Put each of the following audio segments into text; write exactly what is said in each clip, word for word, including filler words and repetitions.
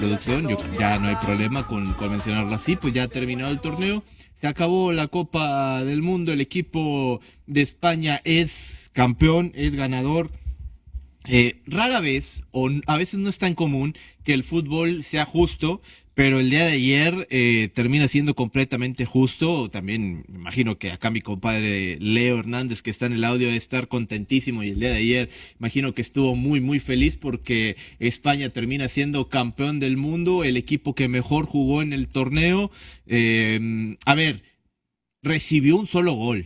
producción, yo ya no hay problema con, con mencionarlo así, pues ya ha terminado el torneo, se acabó la Copa del Mundo, el equipo de España es campeón, es ganador. Eh, rara vez, o a veces no es tan común que el fútbol sea justo, pero el día de ayer eh, termina siendo completamente justo. También me imagino que acá mi compadre Leo Hernández, que está en el audio, debe estar contentísimo, y el día de ayer imagino que estuvo muy muy feliz porque España termina siendo campeón del mundo, el equipo que mejor jugó en el torneo. Eh, a ver, recibió un solo gol.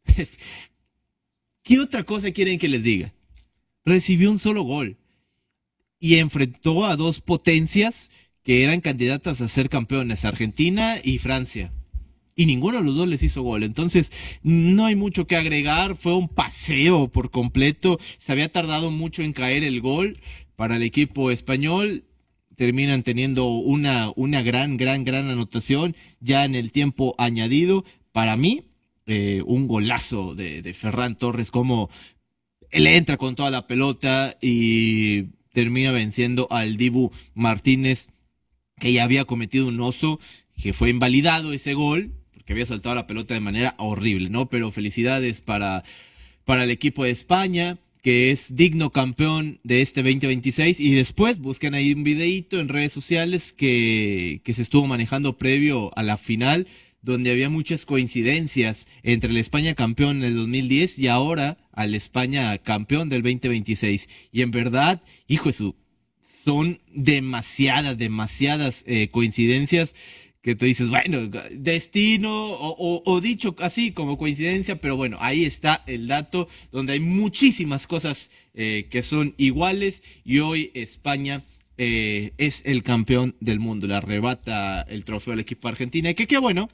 ¿Qué otra cosa quieren que les diga? Recibió un solo gol y enfrentó a dos potencias que eran candidatas a ser campeones, Argentina y Francia. Y ninguno de los dos les hizo gol. Entonces, no hay mucho que agregar. Fue un paseo por completo. Se había tardado mucho en caer el gol para el equipo español. Terminan teniendo una, una gran, gran, gran anotación ya en el tiempo añadido. Para mí, eh, un golazo de, de Ferran Torres, como él entra con toda la pelota y termina venciendo al Dibu Martínez, que ya había cometido un oso, que fue invalidado ese gol, porque había soltado la pelota de manera horrible, ¿no? Pero felicidades para, para el equipo de España, que es digno campeón de este veinte veintiséis, y después busquen ahí un videíto en redes sociales que, que se estuvo manejando previo a la final, donde había muchas coincidencias entre el España campeón en el dos mil diez y ahora al España campeón del veinte veintiséis. Y en verdad, hijo de su, son demasiadas, demasiadas eh, coincidencias que tú dices, bueno, destino o, o, o dicho así como coincidencia, pero bueno, ahí está el dato donde hay muchísimas cosas eh, que son iguales, y hoy España eh, es el campeón del mundo, le arrebata el trofeo al equipo argentino, y que qué bueno,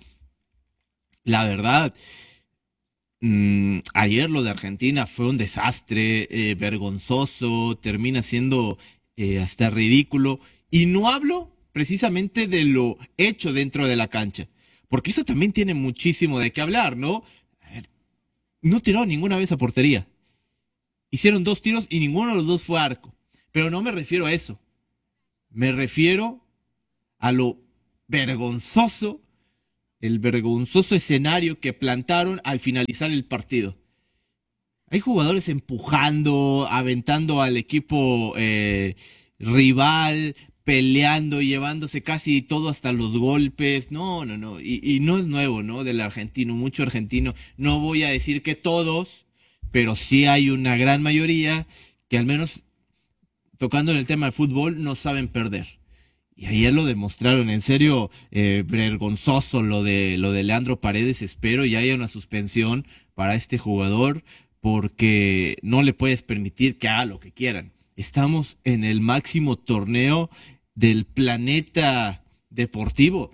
la verdad. Mm, ayer lo de Argentina fue un desastre, eh, vergonzoso, termina siendo eh, hasta ridículo. Y no hablo precisamente de lo hecho dentro de la cancha, porque eso también tiene muchísimo de qué hablar, ¿no? A ver, no tiró ninguna vez a portería. Hicieron dos tiros y ninguno de los dos fue a arco. Pero no me refiero a eso. Me refiero a lo vergonzoso, el vergonzoso escenario que plantaron al finalizar el partido. Hay jugadores empujando, aventando al equipo eh, rival, peleando, llevándose casi todo hasta los golpes. No, no, no. Y, y no es nuevo, ¿no? Del argentino, mucho argentino. No voy a decir que todos, pero sí hay una gran mayoría que, al menos tocando en el tema de fútbol, no saben perder. Y ayer lo demostraron, en serio, eh, vergonzoso lo de lo de Leandro Paredes. Espero ya haya una suspensión para este jugador, porque no le puedes permitir que haga lo que quieran. Estamos en el máximo torneo del planeta deportivo.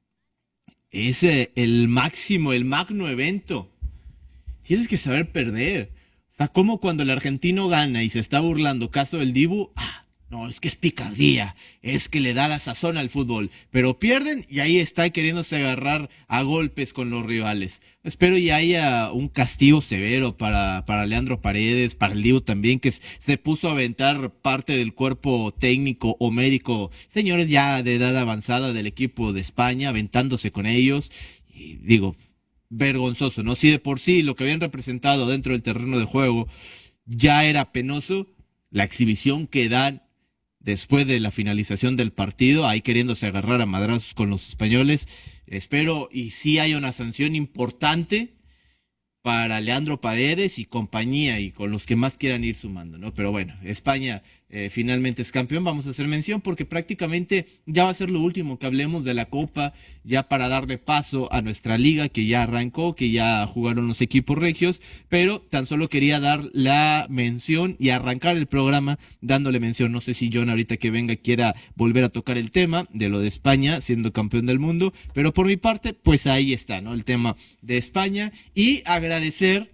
Es eh, el máximo, el magno evento. Tienes que saber perder. O sea, como cuando el argentino gana y se está burlando, caso del Dibu, ah, no, es que es picardía, es que le da la sazón al fútbol, pero pierden y ahí está queriéndose agarrar a golpes con los rivales. Espero ya haya un castigo severo para, para Leandro Paredes, para el Dibu también, que se puso a aventar parte del cuerpo técnico o médico, señores ya de edad avanzada del equipo de España, aventándose con ellos. Y digo, vergonzoso, ¿no? Si de por sí lo que habían representado dentro del terreno de juego ya era penoso, la exhibición que dan después de la finalización del partido, ahí queriéndose agarrar a madrazos con los españoles. Espero y sí haya una sanción importante para Leandro Paredes y compañía, y con los que más quieran ir sumando, ¿no? Pero bueno, España eh, finalmente es campeón. Vamos a hacer mención porque prácticamente ya va a ser lo último que hablemos de la Copa, ya para darle paso a nuestra liga que ya arrancó, que ya jugaron los equipos regios, pero tan solo quería dar la mención y arrancar el programa dándole mención. No sé si John ahorita que venga quiera volver a tocar el tema de lo de España siendo campeón del mundo, pero por mi parte, pues ahí está, ¿no? El tema de España, y agradecer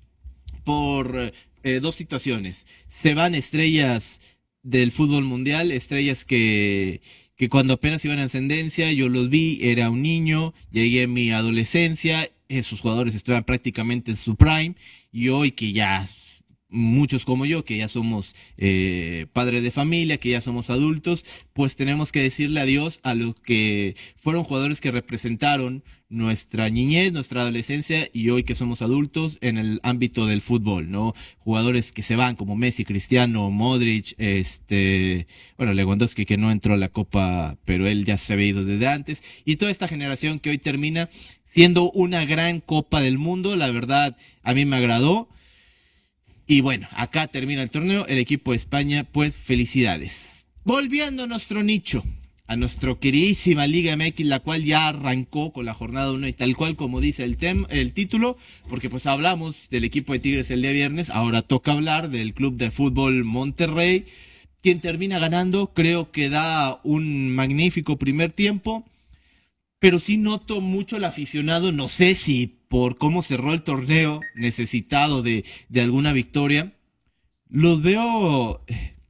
por eh, dos situaciones. Se van estrellas del fútbol mundial, estrellas que, que cuando apenas iban en ascendencia, yo los vi, era un niño, llegué a mi adolescencia, esos jugadores estaban prácticamente en su prime, y hoy que ya muchos como yo, que ya somos eh, padres de familia, que ya somos adultos, pues tenemos que decirle adiós a los que fueron jugadores que representaron nuestra niñez, nuestra adolescencia y hoy que somos adultos en el ámbito del fútbol, ¿no? Jugadores que se van como Messi, Cristiano, Modric, este, bueno, Lewandowski que no entró a la Copa, pero él ya se había ido desde antes, y toda esta generación que hoy termina siendo una gran Copa del Mundo, la verdad, a mí me agradó. Y bueno, acá termina el torneo, el equipo de España, pues felicidades. Volviendo a nuestro nicho, a nuestra queridísima Liga M X, la cual ya arrancó con la jornada uno y tal cual como dice el, tem el título, porque pues hablamos del equipo de Tigres el día viernes, ahora toca hablar del Club de Fútbol Monterrey, quien termina ganando, creo que da un magnífico primer tiempo, pero sí noto mucho al aficionado, no sé si por cómo cerró el torneo, necesitado de, de alguna victoria, los veo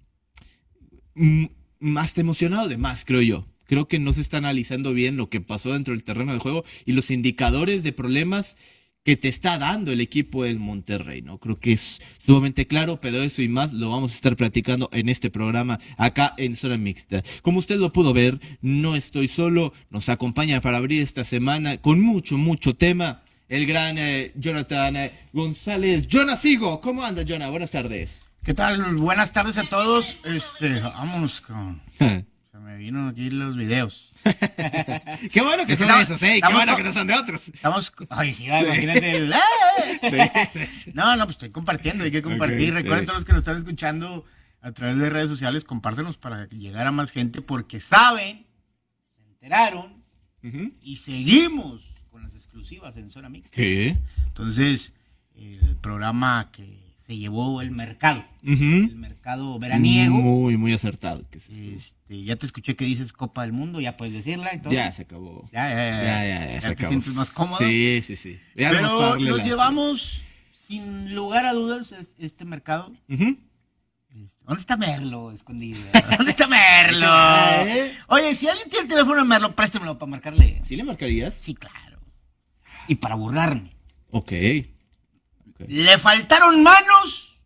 mm, más emocionado de más, creo yo. Creo que no se está analizando bien lo que pasó dentro del terreno de juego y los indicadores de problemas que te está dando el equipo del Monterrey, ¿no? Creo que es sumamente claro, pero eso y más lo vamos a estar platicando en este programa acá en Zona Mixta. Como usted lo pudo ver, no estoy solo, nos acompaña para abrir esta semana con mucho, mucho tema, el gran eh, Jonathan eh, González. Jonah Sigo, ¿cómo anda, Jonah? Buenas tardes. ¿Qué tal? Buenas tardes a todos. Este, vámonos con... Se me vino aquí los videos. Qué bueno que son esos, ¿eh? Qué bueno que no son de otros. Estamos... Ay, sí, imagínate el... sí, sí, sí. No, no, pues estoy compartiendo, hay que compartir. Okay, recuerden sí. Todos los que nos están escuchando a través de redes sociales, compártenos para llegar a más gente, porque saben, se enteraron, uh-huh. y seguimos con las exclusivas en Zona Mixta. Sí. Entonces, el programa que se llevó el mercado, uh-huh. el mercado veraniego. Muy, muy acertado. Que se este, ya te escuché que dices Copa del Mundo, ya puedes decirla y todo. Ya se acabó. Ya, ya, ya. Ya, ya, ya, ya se te acabó. sientes más cómodo. Sí, sí, sí. Ya Pero nos la... llevamos, sin lugar a dudas, este mercado. Uh-huh. ¿Dónde está Merlo escondido? ¿Dónde está Merlo? Oye, si alguien tiene el teléfono de Merlo, préstemelo para marcarle. ¿Sí le marcarías? Sí, claro. Y para burlarme. Ok. Okay. Le faltaron manos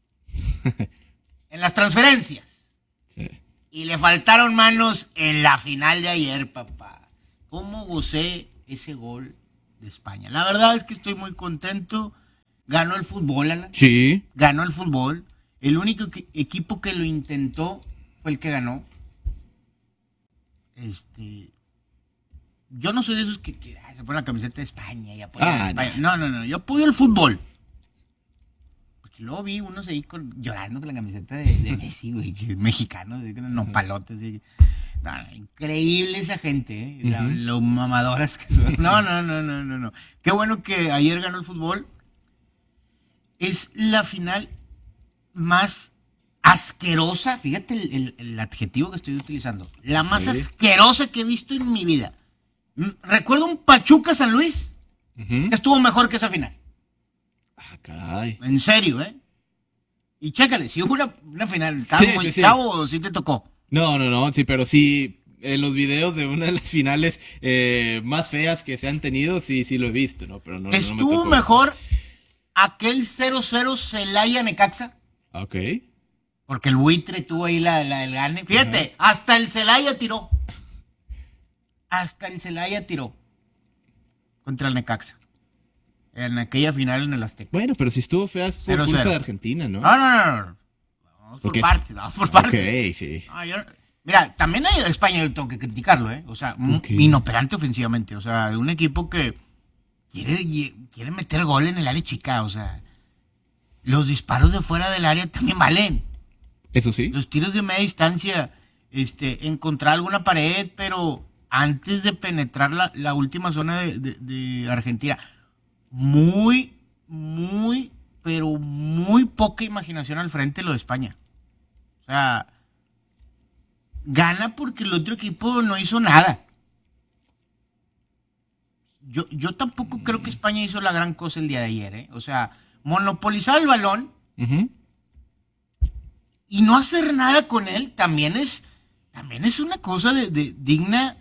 en las transferencias. Sí. Y le faltaron manos en la final de ayer, papá. ¿Cómo gocé ese gol de España? La verdad es que estoy muy contento. Ganó el fútbol, Alan. Sí. Ganó el fútbol. El único que, equipo que lo intentó fue el que ganó. Este... Yo no soy de esos que, que ay, se ponen la camiseta de España y apoyan ah, a España. No. no, no, no. Yo apoyo el fútbol. Porque luego vi unos ahí con, llorando con la camiseta de, de Messi, güey, que mexicano, no palotes. No, no, increíble esa gente, ¿eh? Uh-huh. La, lo mamadoras que son. No, no, no, no, no, no. Qué bueno que ayer ganó el fútbol. Es la final más asquerosa. Fíjate el, el, el adjetivo que estoy utilizando. La más ¿sí? asquerosa que he visto en mi vida. Recuerdo un Pachuca San Luis, uh-huh. que estuvo mejor que esa final. Ah, caray. En serio, ¿eh? Y chécale, si hubo una, una final, ¿estaba sí, muy sí, chavo sí. o sí te tocó? No, no, no, sí, pero sí, en los videos de una de las finales eh, más feas que se han tenido, sí, sí lo he visto, ¿no? Pero no, estuvo no me tocó. Mejor aquel cero cero Celaya Necaxa. Ok. Porque el buitre tuvo ahí la, la, el gane. Fíjate, uh-huh. hasta el Celaya tiró. Hasta el Celaya tiró contra el Necaxa. En aquella final en el Azteca. Bueno, pero si estuvo fea es por cero, culpa cero. De Argentina, ¿no? No, no, no. no. Vamos por partes, vamos por partes. Ok, sí. No, yo, mira, también hay de España, yo tengo que criticarlo, ¿eh? O sea, okay. inoperante ofensivamente. O sea, un equipo que quiere, quiere meter gol en el área chica. O sea, los disparos de fuera del área también valen. Eso sí. Los tiros de media distancia, este, encontrar alguna pared, pero antes de penetrar la, la última zona de, de, de Argentina, muy, muy, pero muy poca imaginación al frente lo de España. O sea, gana porque el otro equipo no hizo nada. Yo, yo tampoco mm. creo que España hizo la gran cosa el día de ayer, ¿eh? O sea, monopolizar el balón uh-huh. y no hacer nada con él también es, también es una cosa de, de, digna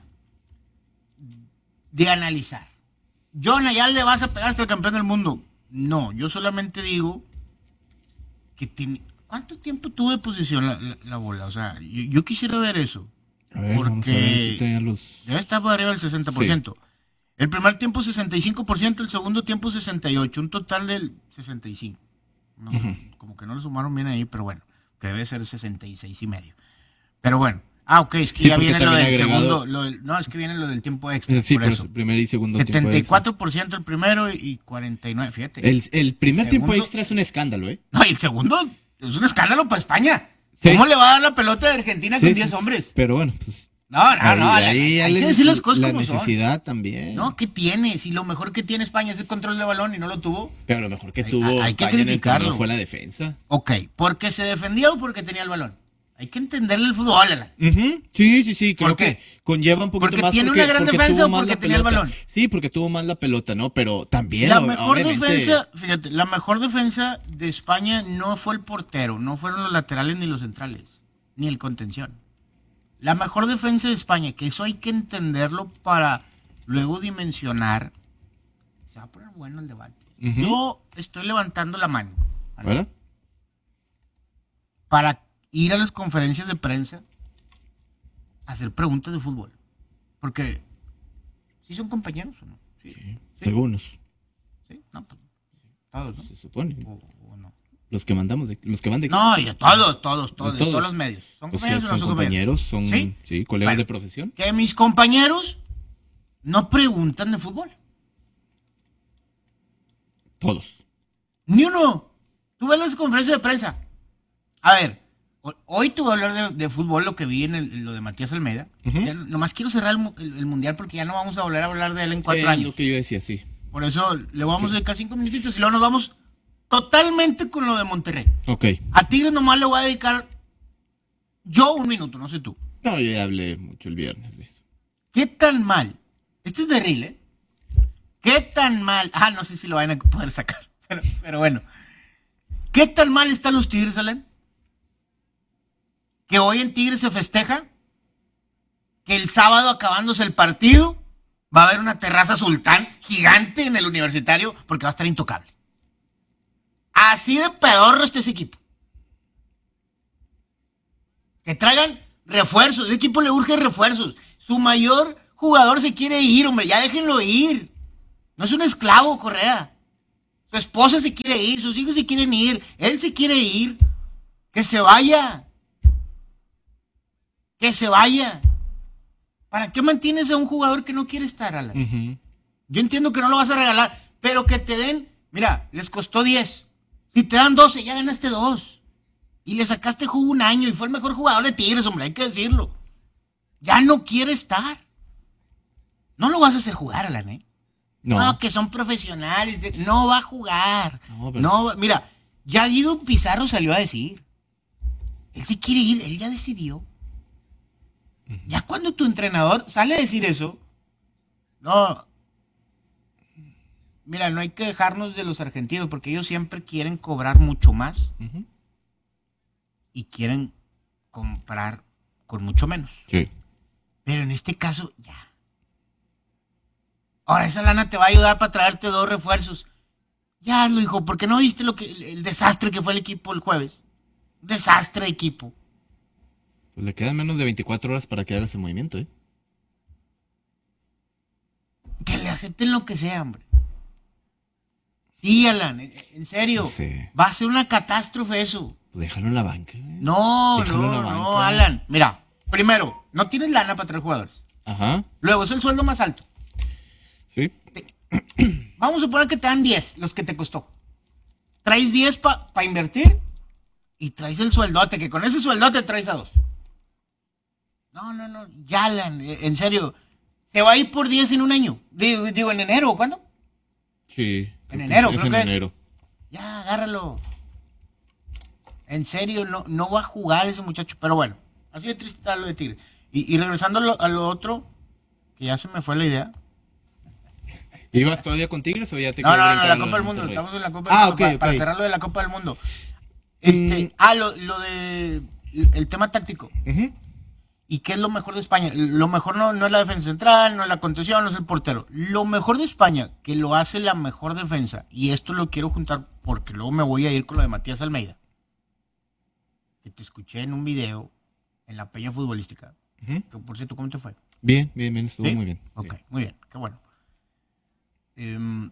de analizar. Jonah, ya le vas a pegar hasta el campeón del mundo. No, yo solamente digo que tiene... ¿Cuánto tiempo tuvo de posición la, la, la bola? O sea, yo, yo quisiera ver eso. A ver, vamos a ver, Porque aquí tenía los... debe estar por arriba del sesenta por ciento. Sí. El primer tiempo sesenta y cinco por ciento, el segundo tiempo sesenta y ocho por ciento, un total del sesenta y cinco por ciento. No, Ujú. Como que no lo sumaron bien ahí, pero bueno, que debe ser sesenta y seis y medio. Pero bueno, ah, ok, es que Sí, ya porque viene lo también del agregado- segundo, lo del- no, es que viene lo del tiempo extra, Sí, por por eso. eso, primer y segundo tiempo setenta y extra. cuatro por ciento el primero y cuarenta y nueve por ciento, fíjate. El, el primer tiempo Segundo- extra es un escándalo, ¿eh? No, y el segundo es un escándalo para España. Sí. ¿Cómo le va a dar la pelota de Argentina Sí, con sí. diez hombres? Pero bueno, pues... No, no, no, ahí- la- ahí hay ya que le- decir las cosas la como son. necesidad también. No, ¿qué tiene? Si lo mejor que tiene España es el control de balón y no lo tuvo. Pero lo mejor que Hay- tuvo hay que España en el criticarlo. torneo fue la defensa. Ok, ¿porque se defendía o porque tenía el balón? Hay que entenderle el fútbol, Alan. Ujú. Sí, sí, sí, creo ¿Por qué? que conlleva un poquito ¿Porque más tiene porque, una gran porque defensa tuvo o más porque la tenía el pelota. balón? Sí, porque tuvo más la pelota, ¿no? Pero también, La o- mejor obviamente, defensa, fíjate, la mejor defensa de España no fue el portero, no fueron los laterales ni los centrales, ni el contención. La mejor defensa de España, que eso hay que entenderlo para luego dimensionar. Se va a poner bueno el debate. Ujú. Yo estoy levantando la mano, ¿vale? ¿Verdad? Para ir a las conferencias de prensa a hacer preguntas de fútbol. Porque, ¿sí son compañeros o no? Sí. ¿Sí? Algunos, ¿Sí? No, pues, todos, ¿no? se supone. O, o no. Los que mandamos, de, los que van de No, y a todos, todos, todos, De de todos. todos los medios. ¿Son Pues, compañeros o no son son compañeros, compañeros? son ¿Sí? sí, colegas Bueno. de profesión. Que mis compañeros no preguntan de fútbol. Todos. Ni uno. Tú ves las conferencias de prensa. A ver, ho- hoy te voy a hablar de, de fútbol, lo que vi en, el- en lo de Matías Almeida. Ujú. Ya nomás quiero cerrar el, mu- el- el mundial porque ya no vamos a volver a hablar de él en cuatro Es años. lo que yo decía, sí. Por eso le vamos a dedicar cinco minutitos y luego nos vamos totalmente con lo de Monterrey. Ok. A Tigres nomás le voy a dedicar yo un minuto, no sé tú. No, yo ya hablé mucho el viernes de eso. ¿Qué tan mal? Este es de Ril, ¿eh? ¿Qué tan mal? Ah, no sé si lo van a poder sacar. Pero, pero bueno. ¿Qué tan mal están los Tigres, Alan? Que hoy en Tigres se festeja. Que el sábado, acabándose el partido, va a haber una terraza sultán gigante en el universitario porque va a estar intocable. Así de pedorro está ese equipo. Que traigan refuerzos. Ese equipo le urge refuerzos. Su mayor jugador se quiere ir, hombre. Ya déjenlo ir. No es un esclavo, Correa. Su esposa se quiere ir, sus hijos se quieren ir, él se quiere ir. Que se vaya. Que se vaya. ¿Para qué mantienes a un jugador que no quiere estar, Alan? Ujú. Yo entiendo que no lo vas a regalar, pero que te den, mira, les costó diez. Si te dan doce, ya ganaste dos. Y le sacaste jugo un año y fue el mejor jugador de Tigres, hombre, hay que decirlo. Ya no quiere estar. No lo vas a hacer jugar, Alan, ¿eh? No. No, que son profesionales. de- No va a jugar. No, pero No, es- va- mira, ya Guido Pizarro salió a decir. Él se quiere ir, él ya decidió. Ya cuando tu entrenador sale a decir eso, no. Mira, no hay que dejarnos de los argentinos porque ellos siempre quieren cobrar mucho más Ujú. y quieren comprar con mucho menos. Sí. Pero en este caso, ya. Ahora esa lana te va a ayudar para traerte dos refuerzos. Ya lo hijo, porque no viste lo que el, el desastre que fue el equipo el jueves. Desastre de equipo. Pues le quedan menos de veinticuatro horas para que haga ese movimiento, ¿eh? Que le acepten lo que sea, hombre. Sí, Alan, en, en serio. Sí. Va a ser una catástrofe eso. Pues déjalo en la banca. ¿eh? No, Déjalo en la no, no, banca. Alan. Mira, primero, no tienes lana para traer jugadores. Ajá. Luego, es el sueldo más alto. Sí. Vamos a suponer que te dan diez, los que te costó. Traes diez para pa invertir y traes el sueldote, que con ese sueldote traes a dos. No, no, no, ya, Alan, eh, en serio. Se va a ir por diez en un año. Digo, digo, en enero, ¿cuándo? Sí. En creo que enero, es creo en que es. enero. Ya, agárralo. En serio, no, no va a jugar ese muchacho. Pero bueno, así de triste está lo de Tigres. Y, y regresando a lo, a lo otro, que ya se me fue la idea. ¿Ibas todavía con Tigres o ya te No, quedó no, no, la brincando Copa lo del de Mundo. Monterrey? Estamos en la Copa Ah, del Mundo. ok, para, ok. para cerrar lo de la Copa del Mundo. Este, Mm. ah, lo, lo de el tema táctico. Ujú. ¿Y qué es lo mejor de España? Lo mejor no, no es la defensa central, no es la contención, no es el portero. Lo mejor de España, que lo hace la mejor defensa, y esto lo quiero juntar porque luego me voy a ir con lo de Matías Almeida. que te escuché en un video en la Peña Futbolística. Ujú. Que, por cierto, ¿cómo te fue? Bien, bien, bien, estuvo ¿Sí? muy bien. Ok, Sí. muy bien, qué bueno. Em,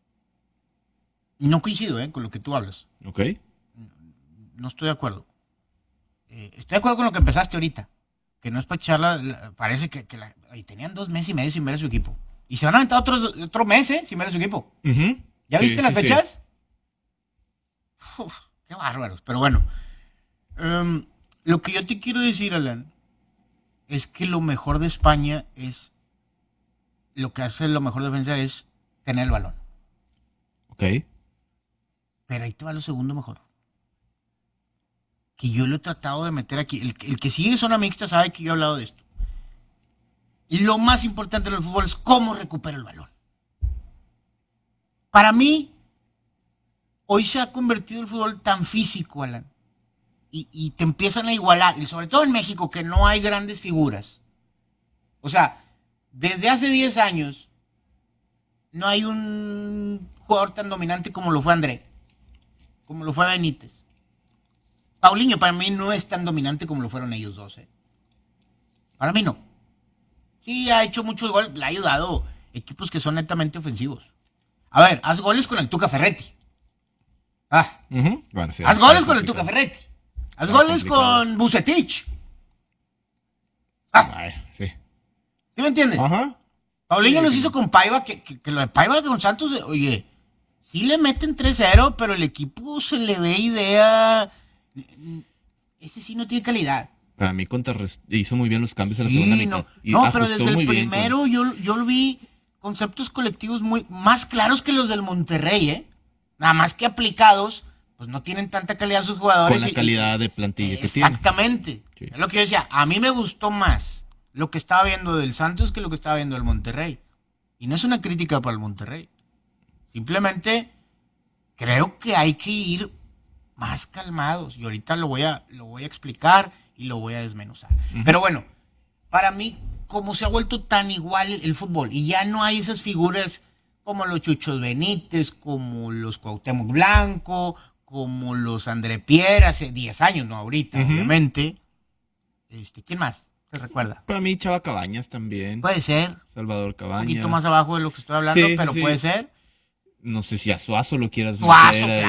no coincido eh, con lo que tú hablas. Ok. No estoy de acuerdo. Eh, estoy de acuerdo con lo que empezaste ahorita. Que no es para echarla. la- Parece que, que la- ay, tenían dos meses y medio sin ver a su equipo. Y se van a aventar otros, otro mes eh, sin ver a su equipo. Ujú. ¿Ya Sí, viste las sí, sí. fechas? Uf, qué bárbaros. Pero bueno. Em, lo que yo te quiero decir, Alan, es que lo mejor de España es. Lo que hace lo mejor defensa es tener el balón. Ok. Pero ahí te va lo segundo mejor. Que yo lo he tratado de meter aquí. El, el que sigue zona mixta sabe que yo he hablado de esto. Y lo más importante en el fútbol es cómo recupera el balón. Para mí, hoy se ha convertido el fútbol tan físico, Alan. Y, y te empiezan a igualar. Y sobre todo en México, que no hay grandes figuras. O sea, desde hace diez años, no hay un jugador tan dominante como lo fue André. Como lo fue Benítez. Paulinho para mí no es tan dominante como lo fueron ellos dos. ¿eh? Para mí no. Sí, ha hecho muchos goles, le ha ayudado equipos que son netamente ofensivos. A ver, haz goles con el Tuca Ferretti. Ah, Ujú. Bueno, sí, haz está goles con el complicado. Tuca Ferretti. Haz Está goles complicado. con Bucetich. Ah, Ay, sí. ¿sí me entiendes? Ajá. Paulinho Sí, los sí. hizo con Paiva, que, que, que lo de Paiva con Santos, eh, oye, sí le meten tres cero, pero el equipo se le ve idea. Ese sí no tiene calidad. Para mí contrarrest- hizo muy bien los cambios en la Sí, segunda mitad. no, Y no, pero ajustó desde el muy bien con- primero yo, yo lo vi conceptos colectivos muy más claros que los del Monterrey, ¿eh? Nada más que aplicados, pues no tienen tanta calidad sus jugadores. con la y- calidad y- de plantilla que tiene. Exactamente. Sí. Es lo que yo decía. A mí me gustó más lo que estaba viendo del Santos que lo que estaba viendo del Monterrey. Y no es una crítica para el Monterrey. Simplemente creo que hay que ir más calmados. Y ahorita lo voy a, lo voy a explicar y lo voy a desmenuzar. Ujú. Pero bueno, para mí, como se ha vuelto tan igual el fútbol y ya no hay esas figuras como los Chuchos Benítez, como los Cuauhtémoc Blanco, como los André Pierre hace diez años, no ahorita, Ujú. obviamente. Este, ¿quién más te recuerda? Para mí, Chava Cabañas también. Puede ser, Salvador un Cabañas. poquito más abajo de lo que estoy hablando, Sí, sí, pero sí. puede ser. No sé si a Suazo lo quieras Suazo, meter ahí.